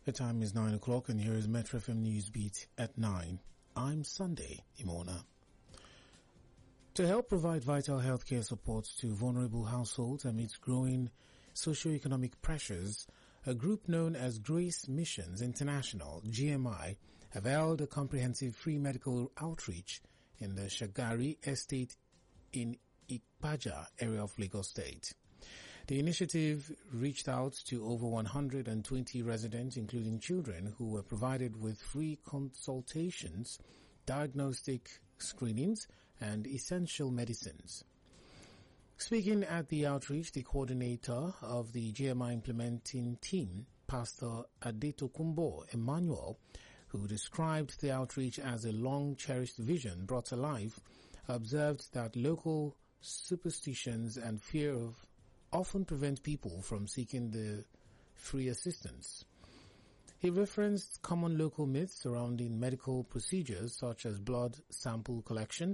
The time is 9 o'clock and here is Metro FM News Beat at 9. I'm Sunday Imona. To help provide vital healthcare support to vulnerable households amidst growing socio-economic pressures, a group known as Grace Missions International, GMI, have held a comprehensive free medical outreach in the Shagari estate in Ikpaja area of Lagos State. The initiative reached out to over 120 residents, including children, who were provided with free consultations, diagnostic screenings, and essential medicines. Speaking at the outreach, the coordinator of the GMI implementing team, Pastor Adetokunbo Emmanuel, who described the outreach as a long-cherished vision brought to life, observed that local superstitions and fear often prevent people from seeking the free assistance. He referenced common local myths surrounding medical procedures such as blood sample collection,